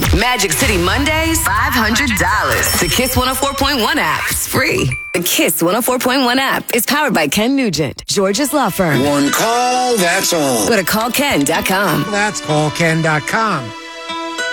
Magic City Mondays, $500. The Kiss 104.1 app is free. The Kiss 104.1 app is powered by Ken Nugent, George's law firm. One call, that's all. Go to callken.com. That's callken.com.